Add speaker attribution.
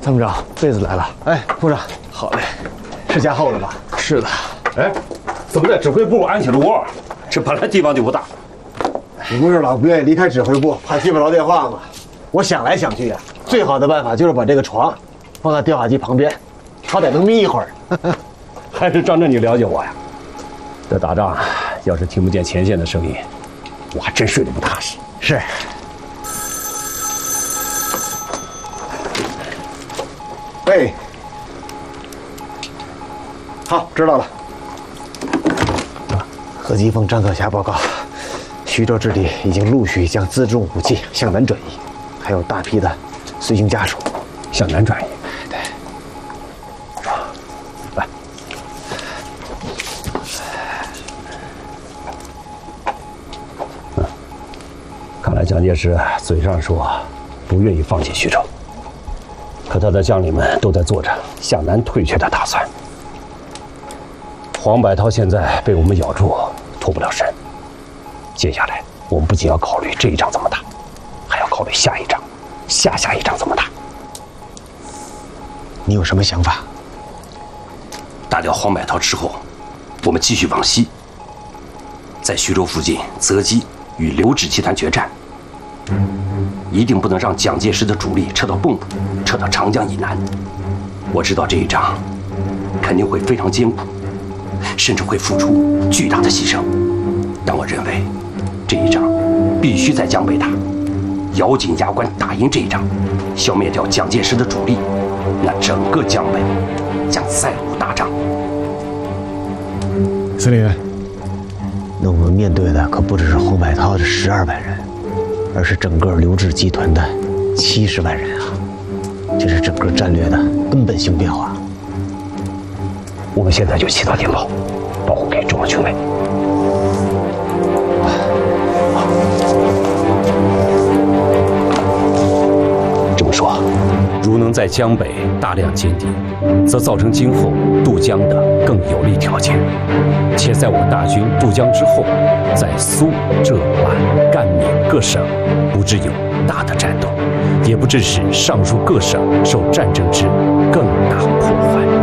Speaker 1: 参谋长，被子来了。
Speaker 2: 哎，部长，
Speaker 1: 好嘞，
Speaker 2: 是加厚了吧？
Speaker 1: 是的。
Speaker 3: 哎，怎么在指挥部安起了窝？这本来地方就不大。
Speaker 2: 你不是老不愿意离开指挥部，怕接不着电话吗？我想来想去啊，最好的办法就是把这个床放在电话机旁边，好歹能眯一会儿。
Speaker 3: 还是张震你了解我呀？这打仗要是听不见前线的声音，我还真睡得不踏实。
Speaker 2: 是。喂。好，知道了。何基凤、张可霞报告，徐州之地已经陆续将辎重武器向南转移，还有大批的随行家属
Speaker 3: 向南转移。
Speaker 2: 对。
Speaker 3: 来。看来蒋介石嘴上说不愿意放弃徐州，可他的将领们都在做着向南退却的打算。黄百韬现在被我们咬住，脱不了身。接下来，我们不仅要考虑这一仗怎么打，还要考虑下一仗、下下一仗怎么打。
Speaker 2: 你有什么想法？
Speaker 4: 打掉黄百韬之后，我们继续往西，在徐州附近择机与刘志集团决战，一定不能让蒋介石的主力撤到蚌埠，撤到长江以南。我知道这一仗肯定会非常艰苦，甚至会付出巨大的牺牲，但我认为这一仗必须在江北打，咬紧牙关打赢这一仗，消灭掉蒋介石的主力，那整个江北将再无大仗。
Speaker 1: 司令员，
Speaker 2: 那我们面对的可不只是黄百韬这12万人，而是整个刘志集团的70万人啊！这是整个战略的根本性变化。
Speaker 3: 我们现在就起到电报，报告给中央军委。这么说，如能在江北大量歼敌，则造成今后渡江的更有利条件。且在我大军渡江之后，在苏、浙、皖、赣、闽各省，不致有大的战斗，也不致使上述各省受战争之更大破坏。